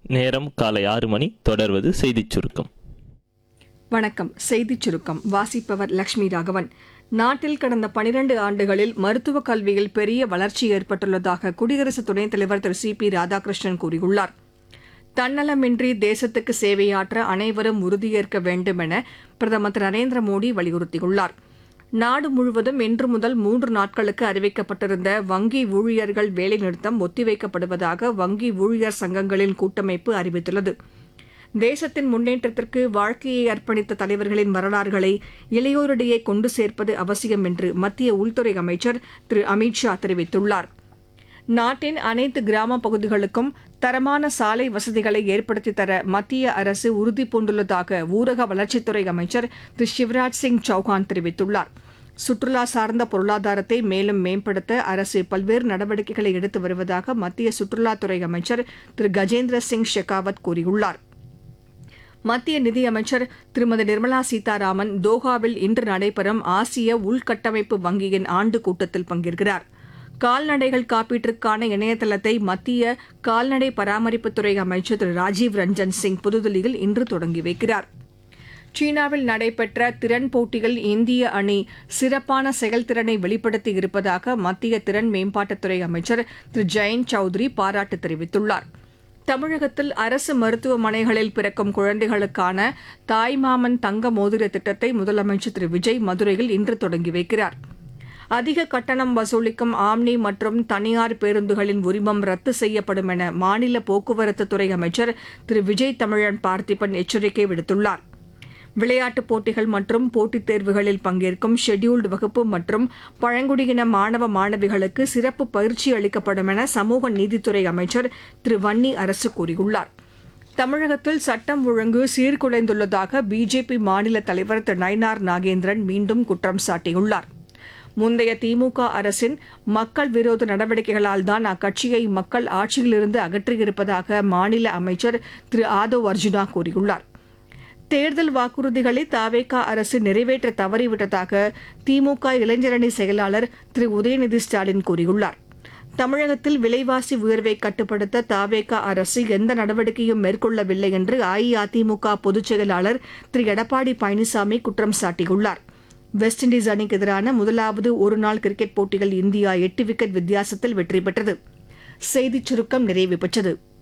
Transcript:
நேரம் காலை 6 மணி. தொடர்வது செய்திச் சுருக்கம். வணக்கம். செய்திச் சுருக்கம் வாசிப்பவர் லட்சுமி ராகவன். நாட்டில் கடந்த 12 ஆண்டுகளில் மருத்துவக் கல்வியில் பெரிய வளர்ச்சி ஏற்பட்டுள்ளதாக குடியரசு துணைத் தலைவர் திரு சி ராதாகிருஷ்ணன் கூறியுள்ளார். தன்னலமின்றி தேசத்துக்கு சேவையாற்ற அனைவரும் உறுதியேற்க வேண்டும் என பிரதமர் திரு நரேந்திர மோடி வலியுறுத்தியுள்ளார். நாடு முழுவதும் இன்று முதல் 3 நாட்களுக்கு அறிவிக்கப்பட்டிருந்த வங்கி ஊழியர்கள் வேலைநிறுத்தம் ஒத்திவைக்கப்படுவதாக வங்கி ஊழியர் சங்கங்களின் கூட்டமைப்பு அறிவித்துள்ளது. தேசத்தின் முன்னேற்றத்திற்கு வாழ்க்கையை அர்ப்பணித்த தலைவர்களின் வரலாறுகளை இளையோரிடையே கொண்டு சேர்ப்பது அவசியம் என்று மத்திய உள்துறை அமைச்சர் திரு அமித் ஷா தெரிவித்துள்ளார். நாட்டின் அனைத்து கிராம பகுதிகளுக்கும் தரமான சாலை வசதிகளை ஏற்படுத்தித் தர மத்திய அரசு உறுதிபூண்டுள்ளதாக ஊரக வளர்ச்சித்துறை அமைச்சர் திரு சிவராஜ் சிங் சௌஹான் தெரிவித்துள்ளார். சுற்றுலா சார்ந்த பொருளாதாரத்தை மேலும் மேம்படுத்த அரசு பல்வேறு நடவடிக்கைகளை எடுத்து வருவதாக மத்திய சுற்றுலாத்துறை அமைச்சர் திரு கஜேந்திர சிங் ஷெகாவத் கூறியுள்ளார். மத்திய நிதியமைச்சர் திருமதி நிர்மலா சீதாராமன் தோஹாவில் இன்று நடைபெறும் ஆசிய உள்கட்டமைப்பு வங்கியின் ஆண்டு கூட்டத்தில் பங்கேற்கிறார். கால்நடைகள் காப்பீட்டிற்கான இணையதளத்தை மத்திய கால்நடை பராமரிப்புத்துறை அமைச்சர் திரு ராஜீவ் ரஞ்சன் சிங் புதுதில்லியில் இன்று தொடங்கி வைக்கிறார். சீனாவில் நடைபெற்ற திறன் போட்டியில் இந்திய அணி சிறப்பான செயல்திறனை வெளிப்படுத்தி இருப்பதாக மத்திய திறன் மேம்பாட்டுத்துறை அமைச்சர் திரு ஜெயந்த் சௌத்ரி பாராட்டு தெரிவித்துள்ளார். தமிழகத்தில் அரசு மருத்துவமனைகளில் பிறக்கும் குழந்தைகளுக்கான தாய்மாமன் தங்க மோதிர திட்டத்தை முதலமைச்சர் திரு விஜய் மதுரையில் இன்று தொடங்கி வைக்கிறார். அதிக கட்டணம் வசூலிக்கும் ஆம்னி மற்றும் தனியார் பேருந்துகளின் உரிமம் ரத்து செய்யப்படும் என மாநில போக்குவரத்துத்துறை அமைச்சர் திரு விஜய் தமிழன் பார்த்திபன் எச்சரிக்கை விடுத்துள்ளார். விளையாட்டுப் போட்டிகள் மற்றும் போட்டித் தேர்வுகளில் பங்கேற்கும் ஷெட்யூல்டு வகுப்பு மற்றும் பழங்குடியின மாணவ மாணவிகளுக்கு சிறப்பு பயிற்சி அளிக்கப்படும் என சமூக நீதித்துறை அமைச்சர் திரு வன்னி அரசு கூறியுள்ளார். தமிழகத்தில் சட்டம் ஒழுங்கு சீர்குலைந்துள்ளதாக பிஜேபி மாநில தலைவர் திரு நயினார் நாகேந்திரன் மீண்டும் குற்றம் சாட்டியுள்ளார். முந்தைய திமுக அரசின் மக்கள் விரோத நடவடிக்கைகளால்தான் அக்கட்சியை மக்கள் ஆட்சியிலிருந்து அகற்றியிருப்பதாக மாநில அமைச்சர் திரு ஆதவ் அர்ஜுனா கூறியுள்ளார். தேர்தல் வாக்குறுதிகளை தவேகா அரசு நிறைவேற்ற தவறிவிட்டதாக திமுக இளைஞரணி செயலாளர் திரு உதயநிதி ஸ்டாலின் கூறியுள்ளார். தமிழகத்தில் விலைவாசி உயர்வை கட்டுப்படுத்த தவேகா அரசு எந்த நடவடிக்கையும் மேற்கொள்ளவில்லை என்று அஇஅதிமுக பொதுச் செயலாளர் திரு எடப்பாடி பழனிசாமி குற்றம் சாட்டியுள்ளார். வெஸ்ட் இண்டீஸ் அணிக்கு எதிரான முதலாவது ஒருநாள் கிரிக்கெட் போட்டியில் இந்தியா 8 விக்கெட் வித்தியாசத்தில் வெற்றி பெற்றது. செய்திச் சுருக்கம் நிறைவு பெற்றது.